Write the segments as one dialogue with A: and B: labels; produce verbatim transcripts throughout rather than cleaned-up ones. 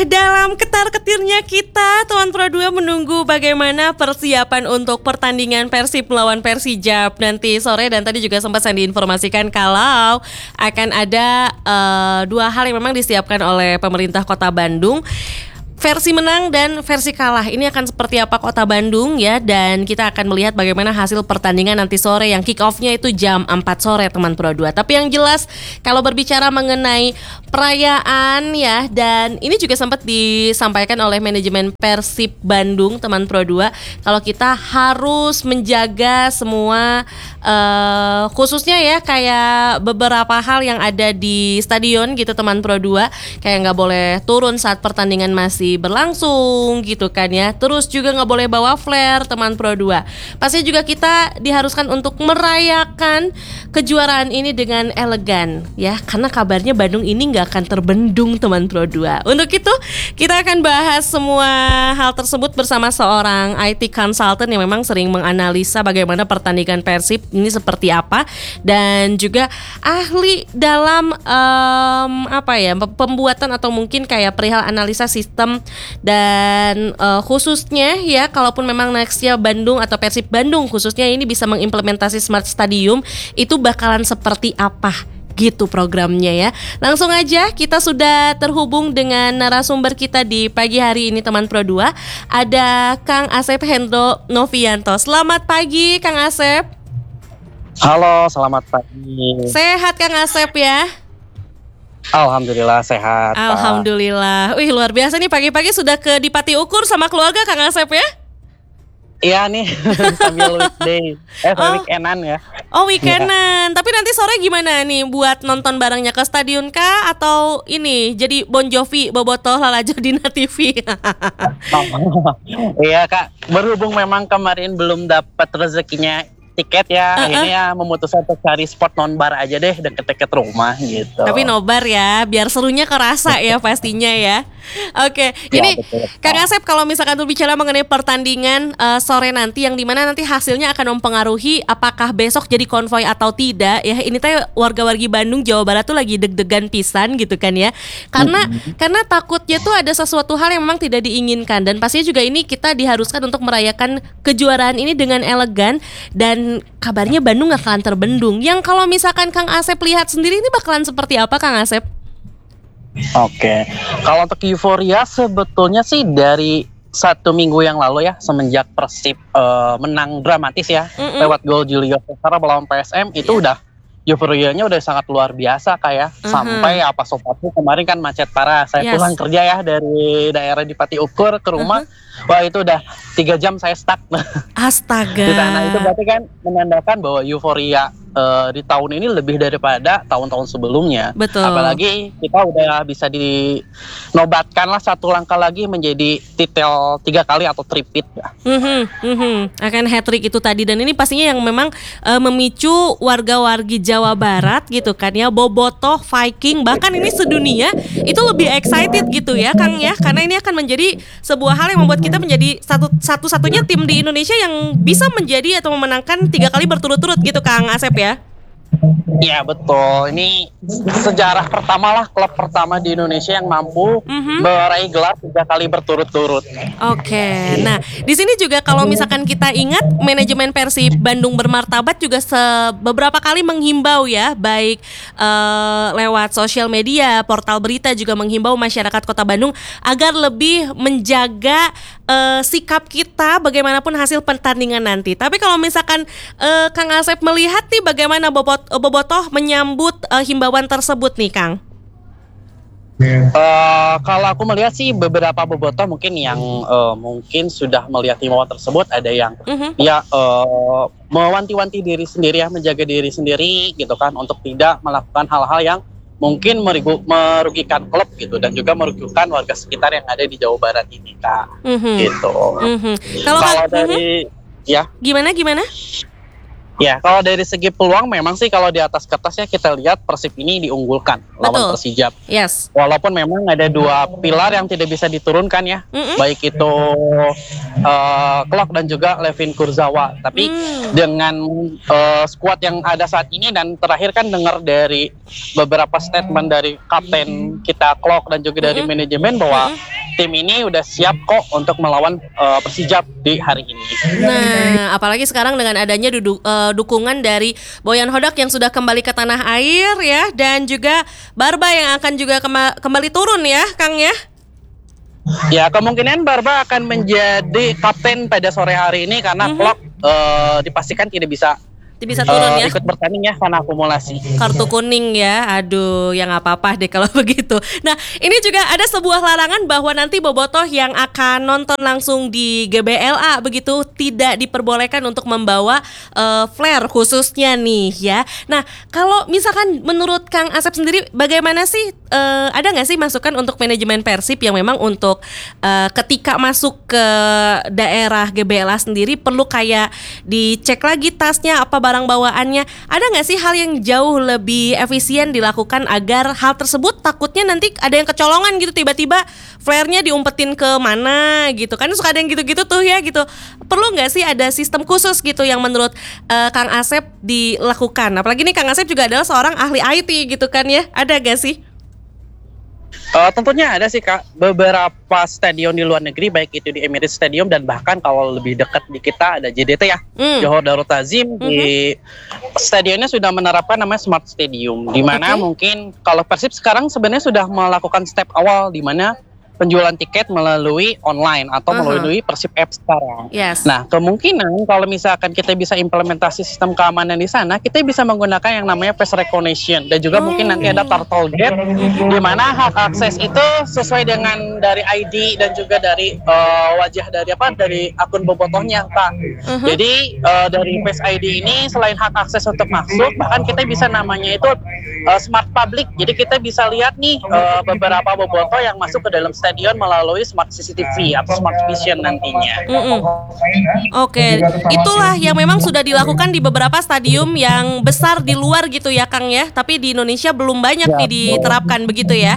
A: Dalam ketar-ketirnya kita, Tuan Pro dua menunggu bagaimana persiapan untuk pertandingan Persib melawan Persijap nanti sore. Dan tadi juga sempat saya diinformasikan kalau akan ada uh, dua hal yang memang disiapkan oleh pemerintah Kota Bandung. Versi menang dan versi kalah. Ini akan seperti apa Kota Bandung ya. Dan kita akan melihat bagaimana hasil pertandingan nanti sore. Yang kick off-nya itu jam empat sore teman Pro dua. Tapi yang jelas kalau berbicara mengenai perayaan ya, dan ini juga sempat disampaikan oleh manajemen Persib Bandung teman Pro dua, kalau kita harus menjaga semua uh, khususnya ya kayak beberapa hal yang ada di stadion gitu teman Pro dua. Kayak gak boleh turun saat pertandingan masih berlangsung gitu kan ya. Terus juga gak boleh bawa flare teman Pro dua. Pasti juga kita diharuskan untuk merayakan kejuaraan ini dengan elegan ya, karena kabarnya Bandung ini gak akan terbendung teman Pro dua. Untuk itu kita akan bahas semua hal tersebut bersama seorang I T consultant yang memang sering menganalisa bagaimana pertandingan Persib ini seperti apa, dan juga ahli dalam um, apa ya pembuatan atau mungkin kayak perihal analisa sistem. Dan uh, khususnya ya kalaupun memang nextnya Bandung atau Persib Bandung khususnya ini bisa mengimplementasi Smart Stadium, itu bakalan seperti apa gitu programnya ya. Langsung aja kita sudah terhubung dengan narasumber kita di pagi hari ini teman Pro dua. Ada Kang Asep Hendro Novianto. Selamat pagi Kang Asep.
B: Halo, selamat pagi.
A: Sehat Kang Asep ya?
B: Alhamdulillah sehat.
A: Alhamdulillah. Wih luar biasa nih, pagi-pagi sudah ke Dipati Ukur sama keluarga Kang Asep ya?
B: Iya nih sambil weekday, eh
A: oh.
B: weekendan ya.
A: Oh weekendan, ya. Tapi nanti sore gimana nih buat nonton barengnya ke stadion kah atau ini jadi Bon Jovi Bobotoh Lalajo Dina T V?
B: Iya Kak, berhubung memang kemarin belum dapat rezekinya tiket ya, uh-uh. akhirnya memutuskan untuk cari spot non-bar aja deh deket-deket rumah gitu.
A: Tapi nobar ya, biar serunya kerasa ya pastinya ya. Oke,
B: ya,
A: ini
B: betul.
A: Kang Asep kalau misalkan berbicara mengenai pertandingan uh, sore nanti yang dimana nanti hasilnya akan mempengaruhi apakah besok jadi konvoy atau tidak ya. Ini teh warga-wargi Bandung Jawa Barat tuh lagi deg-degan pisan gitu kan ya. Karena mm-hmm. karena takutnya tuh ada sesuatu hal yang memang tidak diinginkan, dan pastinya juga ini kita diharuskan untuk merayakan kejuaraan ini dengan elegan, dan kabarnya Bandung gak akan terbendung. Yang kalau misalkan Kang Asep lihat sendiri ini bakalan seperti apa Kang Asep?
B: Oke, kalau untuk euforia sebetulnya sih dari satu minggu yang lalu ya, semenjak Persib uh, menang dramatis ya, Mm-mm. lewat gol Julio Cesar melawan P S M, itu udah euforianya udah sangat luar biasa kayak uh-huh. sampai apa sopatnya kemarin kan macet parah. Saya yes. pulang kerja ya dari daerah Dipati Ukur ke rumah, uh-huh. wah itu udah tiga jam saya stuck.
A: Astaga.
B: Di sana itu berarti kan menandakan bahwa euforia uh, di tahun ini lebih daripada tahun-tahun sebelumnya.
A: Betul.
B: Apalagi kita udah bisa dinobatkan lah satu langkah lagi menjadi titel tiga kali atau tripit ya.
A: Mm-hmm, mm-hmm. Akan hat-trick itu tadi, dan ini pastinya yang memang uh, memicu warga-wargi Jawa Barat gitu kan ya, Bobotoh, Viking, bahkan ini sedunia itu lebih excited gitu ya Kang ya, karena ini akan menjadi sebuah hal yang membuat kita menjadi satu satu-satunya tim di Indonesia yang bisa menjadi atau memenangkan tiga kali berturut-turut gitu Kang Asep ya.
B: Iya betul, ini sejarah pertama lah, klub pertama di Indonesia yang mampu mm-hmm. meraih gelar tiga kali berturut-turut.
A: Oke, nah di sini juga kalau misalkan kita ingat manajemen Persib Bandung Bermartabat juga se- beberapa kali menghimbau ya, baik uh, lewat sosial media, portal berita juga menghimbau masyarakat Kota Bandung agar lebih menjaga uh, sikap kita bagaimanapun hasil pertandingan nanti. Tapi kalau misalkan uh, Kang Asep melihat nih bagaimana Bobot Bobotoh menyambut uh, himbauan tersebut nih Kang?
B: Uh, kalau aku melihat sih beberapa bobotoh mungkin yang uh, mungkin sudah melihat himbauan tersebut, ada yang uh-huh. ya uh, mewanti-wanti diri sendiri ya, menjaga diri sendiri gitu kan, untuk tidak melakukan hal-hal yang mungkin merugu, merugikan klub gitu, dan juga merugikan warga sekitar yang ada di Jawa Barat ini Kak. Uh-huh. Gitu.
A: Uh-huh. Kalau
B: dari uh-huh. ya
A: gimana gimana?
B: Ya, kalau dari segi peluang memang sih kalau di atas kertasnya kita lihat Persib ini diunggulkan lawan
A: Betul.
B: Persijap.
A: Yes.
B: Walaupun memang ada dua pilar yang tidak bisa diturunkan ya,
A: Mm-mm.
B: baik itu uh, Klok dan juga Levin Kurzawa. Tapi
A: Mm.
B: dengan uh, skuad yang ada saat ini dan terakhir kan dengar dari beberapa statement dari kapten kita Klok dan juga dari
A: Mm-mm.
B: manajemen bahwa
A: Mm-mm.
B: tim ini udah siap kok untuk melawan uh, Persijap di hari ini.
A: Nah, apalagi sekarang dengan adanya dudu, uh, dukungan dari Boyan Hodak yang sudah kembali ke tanah air ya, dan juga Barba yang akan juga kema- kembali turun ya, Kang ya.
B: Ya, kemungkinan Barba akan menjadi kapten pada sore hari ini karena
A: Mhm.
B: Klok uh, dipastikan tidak bisa
A: Bisa turun
B: uh,
A: ya.
B: ikut bertanding ya karena akumulasi.
A: Kartu kuning ya, aduh, ya nggak apa-apa deh kalau begitu. Nah, ini juga ada sebuah larangan bahwa nanti bobotoh yang akan nonton langsung di G B L A begitu tidak diperbolehkan untuk membawa uh, flare khususnya nih ya. Nah, kalau misalkan menurut Kang Asep sendiri, bagaimana sih, uh, ada nggak sih masukan untuk manajemen Persib yang memang untuk uh, ketika masuk ke daerah G B L A sendiri perlu kayak dicek lagi tasnya apa barang bawaannya, ada nggak sih hal yang jauh lebih efisien dilakukan agar hal tersebut takutnya nanti ada yang kecolongan gitu, tiba-tiba flare-nya diumpetin ke mana gitu kan, suka ada yang gitu-gitu tuh ya gitu. Perlu nggak sih ada sistem khusus gitu yang menurut uh, Kang Asep dilakukan, apalagi nih Kang Asep juga adalah seorang ahli I T gitu kan ya, ada nggak sih?
B: Uh, tentunya ada sih Kak, beberapa stadion di luar negeri baik itu di Emirates Stadium dan bahkan kalau lebih dekat di kita ada J D T ya,
A: Mm.
B: Johor Darul Tazim.
A: Mhm.
B: Di stadionnya sudah menerapkan namanya Smart Stadium, di mana
A: Oke.
B: mungkin kalau Persib sekarang sebenarnya sudah melakukan step awal di mana penjualan tiket melalui online atau
A: Aha.
B: melalui Persib App sekarang.
A: Yes.
B: Nah, kemungkinan kalau misalkan kita bisa implementasi sistem keamanan di sana, kita bisa menggunakan yang namanya face recognition dan juga
A: Oh.
B: mungkin nanti ada turtle gate di mana hak akses itu sesuai dengan dari I D dan juga dari uh, wajah dari apa dari akun bobotohnya, Kak.
A: Mhm.
B: Jadi uh, dari face I D ini selain hak akses untuk masuk, bahkan kita bisa namanya itu uh, smart public. Jadi kita bisa lihat nih uh, beberapa bobotoh yang masuk ke dalam stadion melalui smart C C T V atau smart vision nantinya.
A: Mm-mm. Oke, itulah yang memang sudah dilakukan di beberapa stadium yang besar di luar gitu ya Kang ya, tapi di Indonesia belum banyak nih diterapkan begitu ya.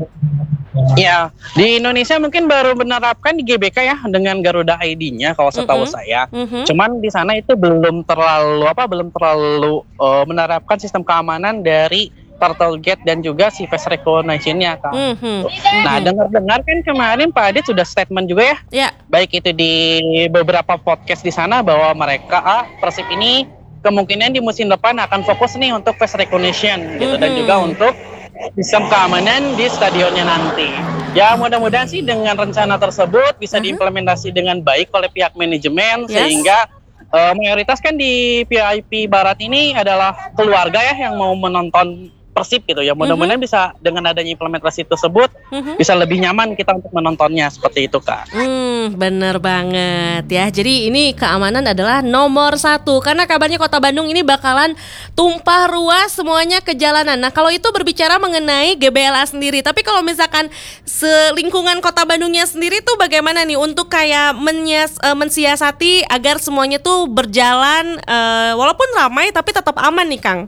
B: Ya, di Indonesia mungkin baru menerapkan di G B K ya dengan Garuda I D-nya kalau setahu
A: Mm-mm.
B: saya.
A: Mhm.
B: Cuman di sana itu belum terlalu apa belum terlalu uh, menerapkan sistem keamanan dari turtle gate dan juga si face recognition-nya, Kak.
A: Mhm.
B: Nah, dengar-dengar kan kemarin Pak Adit sudah statement juga ya,
A: Ya.
B: baik itu di beberapa podcast di sana bahwa mereka ah, Persib ini kemungkinan di musim depan akan fokus nih untuk face recognition gitu dan
A: Mhm.
B: juga untuk sistem keamanan di stadionnya nanti. Ya, mudah-mudahan sih dengan rencana tersebut bisa
A: Mhm.
B: diimplementasi dengan baik oleh pihak manajemen
A: Yes.
B: sehingga uh, mayoritas kan di V I P Barat ini adalah keluarga ya yang mau menonton Persib gitu ya. Mudah-mudahan bisa dengan adanya implementasi tersebut
A: Mhm.
B: bisa lebih nyaman kita untuk menontonnya seperti itu, Kak.
A: Hmm, bener banget ya. Jadi ini keamanan adalah nomor satu karena kabarnya Kota Bandung ini bakalan tumpah ruah semuanya ke jalanan. Nah kalau itu berbicara mengenai G B L A sendiri, tapi kalau misalkan selingkungan Kota Bandungnya sendiri tuh bagaimana nih untuk kayak menyias, eh, mensiasati agar semuanya tuh berjalan eh, walaupun ramai tapi tetap aman nih Kang.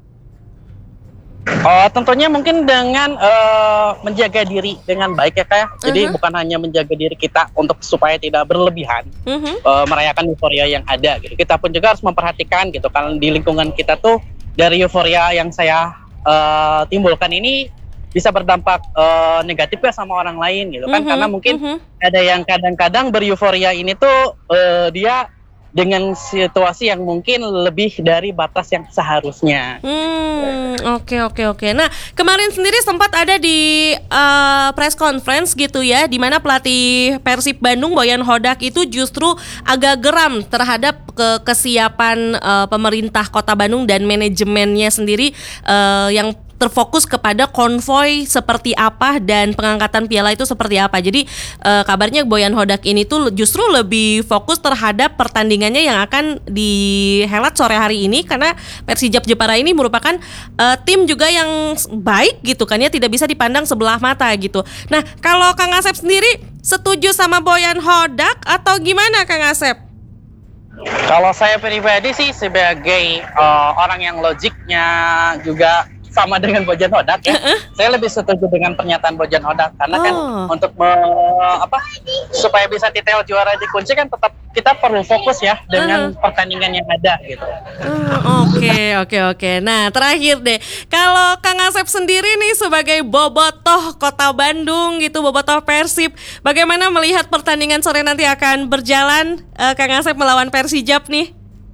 B: Oh, tentunya mungkin dengan uh, menjaga diri dengan baik ya, Kak. Ya. Jadi
A: Mhm.
B: bukan hanya menjaga diri kita untuk supaya tidak berlebihan
A: Mhm.
B: uh, merayakan euforia yang ada gitu. Kita pun juga harus memperhatikan gitu kan di lingkungan kita tuh dari euforia yang saya uh, timbulkan ini bisa berdampak uh, negatif ya sama orang lain gitu kan.
A: Mhm.
B: Karena mungkin
A: Mhm.
B: ada yang kadang-kadang beryuforia ini tuh uh, dia dengan situasi yang mungkin lebih dari batas yang seharusnya.
A: Hmm, oke oke oke. Nah, kemarin sendiri sempat ada di uh, press conference gitu ya, di mana pelatih Persib Bandung Boyan Hodak itu justru agak geram terhadap ke kesiapan uh, pemerintah Kota Bandung dan manajemennya sendiri uh, yang terfokus kepada konvoy seperti apa dan pengangkatan piala itu seperti apa. Jadi uh, kabarnya Boyan Hodak ini tuh justru lebih fokus terhadap pertandingannya yang akan dihelat sore hari ini karena Persijap Jepara ini merupakan uh, tim juga yang baik gitu kan ya, tidak bisa dipandang sebelah mata gitu. Nah, kalau Kang Asep sendiri setuju sama Boyan Hodak atau gimana Kang Asep?
B: Kalau saya pribadi sih sebagai uh, orang yang logiknya juga sama dengan Bojan Hodak ya,
A: Uh-uh.
B: saya lebih setuju dengan pernyataan Bojan Hodak karena kan
A: Oh.
B: untuk me- apa supaya bisa titel juara dikunci kan tetap kita perlu fokus ya dengan pertandingan yang ada gitu.
A: Oh, Oke, oke, oke. Nah, terakhir deh, kalau Kang Asep sendiri nih sebagai bobotoh Kota Bandung gitu, bobotoh Persib, bagaimana melihat pertandingan sore nanti akan berjalan, eh, Kang Asep melawan Persijap nih?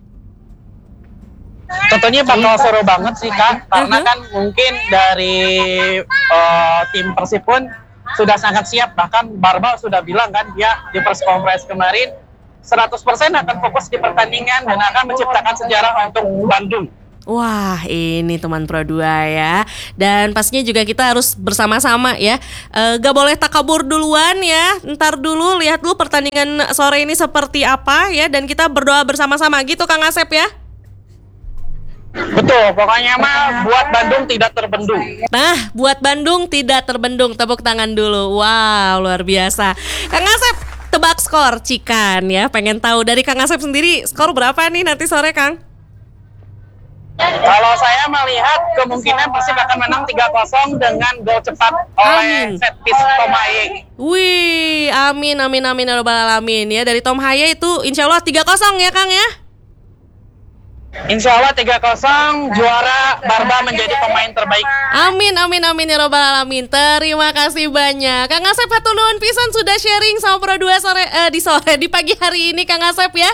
B: Tentunya bakal seru banget sih Kak, karena
A: Uh-huh.
B: kan mungkin dari uh, tim Persib pun sudah sangat siap, bahkan Barbal sudah bilang kan dia di press conference kemarin seratus persen akan fokus di pertandingan dan akan menciptakan sejarah untuk Bandung.
A: Wah, ini teman Pro dua ya. Dan pastinya juga kita harus bersama-sama ya. E, gak boleh takabur duluan ya. Ntar dulu, lihat dulu pertandingan sore ini seperti apa ya. Dan kita berdoa bersama-sama gitu Kang Asep ya.
B: Betul, pokoknya mah buat Bandung tidak terbendung.
A: Nah, buat Bandung tidak terbendung. Tepuk tangan dulu. Wow, luar biasa. Kang Asep, tebak skor Cikan ya. Pengen tahu dari Kang Asep sendiri skor berapa nih nanti sore Kang?
B: Kalau saya melihat kemungkinan Persib akan menang tiga kosong dengan gol cepat oleh
A: Amin.
B: set piece Tom Haye.
A: Wih, amin, amin, amin, ya rabbal alamin ya. Dari Tom Haye itu insya Allah tiga kosong ya Kang ya.
B: Insya Allah tiga kosong juara Barba menjadi pemain terbaik.
A: Amin, amin, amin, ya rabbal alamin. Terima kasih banyak Kang Asep, hatur nuhun pisan sudah sharing sama Pro dua sore, eh, di sore, di pagi hari ini Kang Asep ya.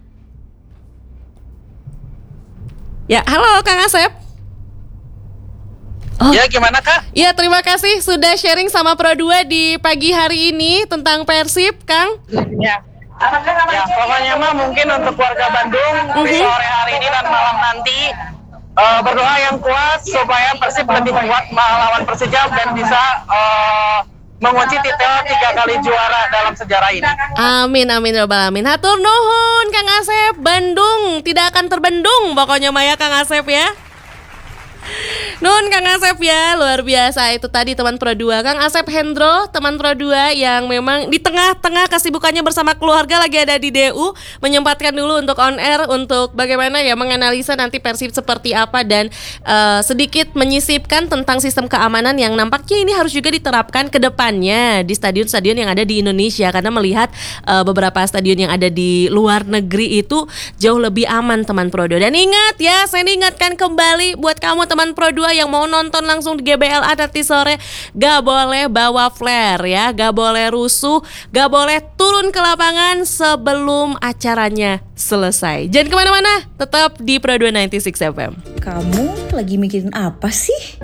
A: Ya, halo Kang Asep. Oh.
B: Ya gimana Kak?
A: Ya, terima kasih sudah sharing sama Pro dua di pagi hari ini tentang Persib, Kang.
B: Ya. Ya, pokoknya mah mungkin untuk warga Bandung di sore hari ini dan malam nanti uh, berdoa yang kuat supaya Persib lebih kuat melawan Persijap dan bisa uh, mengunci titel tiga kali juara dalam sejarah ini.
A: Amin, amin, ya rabbal alamin. Hatur nuhun Kang Asep. Bandung tidak akan terbendung pokoknya Maya Kang Asep ya. Nun Kang Asep ya, luar biasa. Itu tadi teman Pro dua Kang Asep Hendro, teman Pro dua yang memang di tengah-tengah kesibukannya bersama keluarga lagi ada di D U, menyempatkan dulu untuk on air untuk bagaimana ya menganalisa nanti Persib seperti apa dan uh, sedikit menyisipkan tentang sistem keamanan yang nampaknya ini harus juga diterapkan ke depannya di stadion-stadion yang ada di Indonesia, karena melihat uh, beberapa stadion yang ada di luar negeri itu jauh lebih aman teman Pro dua. Dan ingat ya, saya ingatkan kembali buat kamu teman Pro dua yang mau nonton langsung di G B L A nanti sore, gak boleh bawa flare ya, gak boleh rusuh, gak boleh turun ke lapangan sebelum acaranya selesai. Jangan kemana-mana, tetap di Pro dua sembilan enam F M.
C: Kamu lagi mikirin apa sih?